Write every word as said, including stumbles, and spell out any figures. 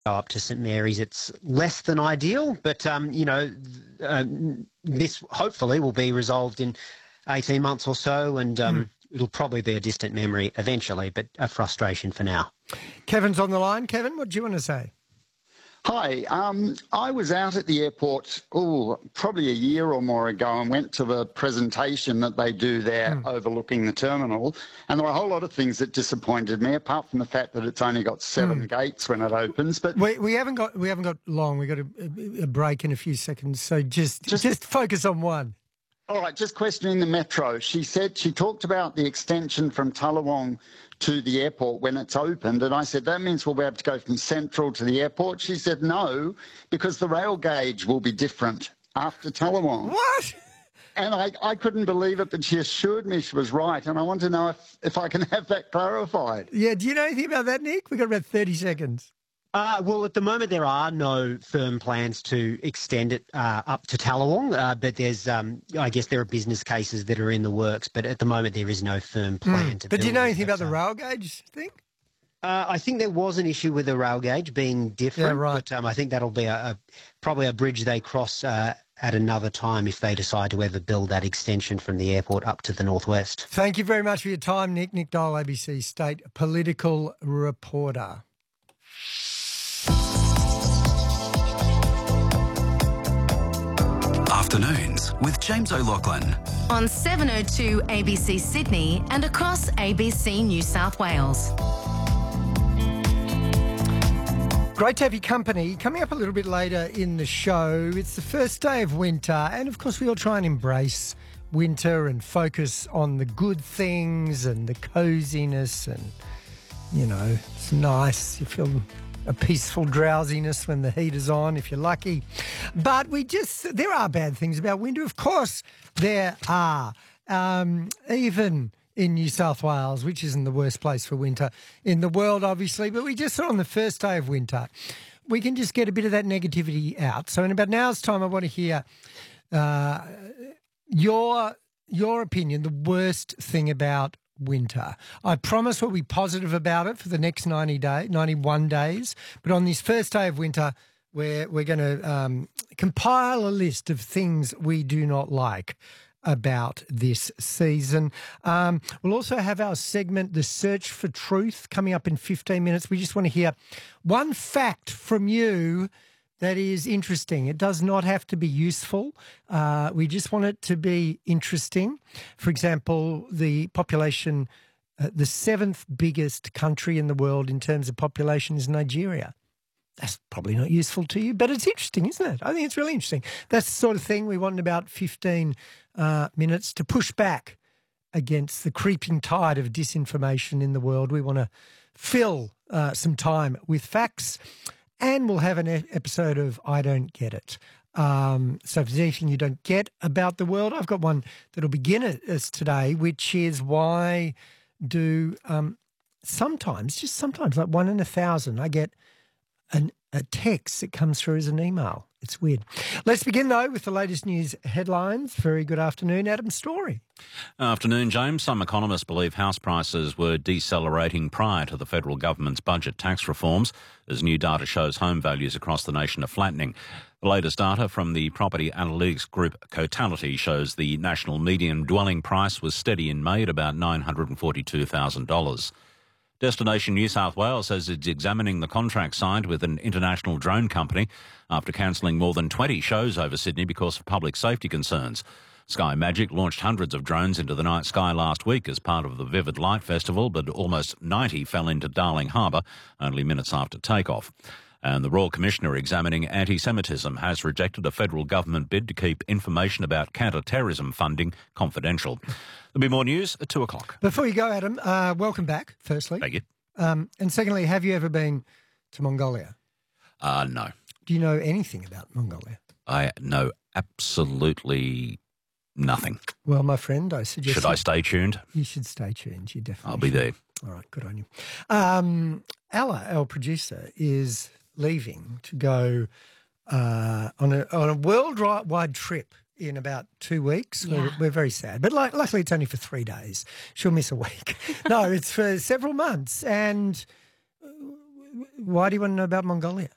go up to St Mary's. It's less than ideal, but, um, you know, uh, this hopefully will be resolved in eighteen months or so, and um, mm. it'll probably be a distant memory eventually, but a frustration for now. Kevin's on the line. Kevin, what do you want to say? Hi, um, I was out at the airport, oh, probably a year or more ago, and went to the presentation that they do there mm. overlooking the terminal, and there were a whole lot of things that disappointed me, apart from the fact that it's only got seven mm. gates when it opens. But we, we haven't got we haven't got long. We've got a, a break in a few seconds, so just just, just focus on one. All right, just questioning the metro. She said she talked about the extension from Tallawong to the airport when it's opened, and I said, that means we'll be able to go from Central to the airport. She said, no, because the rail gauge will be different after Tallawong. What? And I, I couldn't believe it, but she assured me she was right, and I want to know if, if I can have that clarified. Yeah, do you know anything about that, Nick? We've got about thirty seconds. Uh, well, at the moment, there are no firm plans to extend it uh, up to Tallawong, uh, but there's, um, I guess there are business cases that are in the works, but at the moment there is no firm plan mm. to But do you know anything it, about the uh, rail gauge thing? Uh, I think there was an issue with the rail gauge being different, yeah, right. but um, I think that'll be a, a probably a bridge they cross uh, at another time if they decide to ever build that extension from the airport up to the northwest. Thank you very much for your time, Nick. Nick Dole, A B C State political reporter. Afternoons with James O'Loughlin. On seven oh two A B C Sydney and across A B C New South Wales. Great to have your company. Coming up a little bit later in the show, it's the first day of winter, and of course we all try and embrace winter and focus on the good things and the coziness, and, you know, it's nice. You feel a peaceful drowsiness when the heat is on, if you're lucky. But we just, there are bad things about winter. Of course there are. Um, even in New South Wales, which isn't the worst place for winter in the world, obviously, but we just saw on the first day of winter, we can just get a bit of that negativity out. So in about an hour's time, I want to hear uh, your your opinion, the worst thing about winter. I promise we'll be positive about it for the next ninety day, ninety-one days. But on this first day of winter, we're, we're going to um, compile a list of things we do not like about this season. Um, we'll also have our segment, The Search for Truth, coming up in fifteen minutes. We just want to hear one fact from you that is interesting. It does not have to be useful. Uh, we just want it to be interesting. For example, the population, uh, the seventh biggest country in the world in terms of population is Nigeria. That's probably not useful to you, but it's interesting, isn't it? I think it's really interesting. That's the sort of thing we want in about fifteen uh, minutes to push back against the creeping tide of disinformation in the world. We want to fill uh, some time with facts. And we'll have an episode of I Don't Get It. Um, so if there's anything you don't get about the world, I've got one that'll begin us today, which is why do um, sometimes, just sometimes, like one in a thousand, I get an, a text that comes through as an email. It's weird. Let's begin, though, with the latest news headlines. Very good afternoon, Adam Story. Afternoon, James. Some economists believe house prices were decelerating prior to the federal government's budget tax reforms, as new data shows home values across the nation are flattening. The latest data from the property analytics group Cotality shows the national median dwelling price was steady in May at about nine hundred forty-two thousand dollars. Destination New South Wales says it's examining the contract signed with an international drone company after cancelling more than twenty shows over Sydney because of public safety concerns. Sky Magic launched hundreds of drones into the night sky last week as part of the Vivid Light Festival, but almost ninety fell into Darling Harbour only minutes after takeoff. And the Royal Commissioner examining anti-Semitism has rejected a federal government bid to keep information about counter-terrorism funding confidential. There'll be more news at two o'clock. Before you go, Adam, uh, welcome back, firstly. Thank you. Um, and secondly, have you ever been to Mongolia? Uh, no. Do you know anything about Mongolia? I know absolutely nothing. Well, my friend, I suggest... Should I stay tuned? You should stay tuned. You definitely I'll be should. there. All right, good on you. Um, Ella, our producer, is leaving to go uh, on a on a worldwide trip in about two weeks. Yeah. We're, we're very sad. But like, luckily it's only for three days. She'll miss a week. No, it's for several months. And why do you want to know about Mongolia?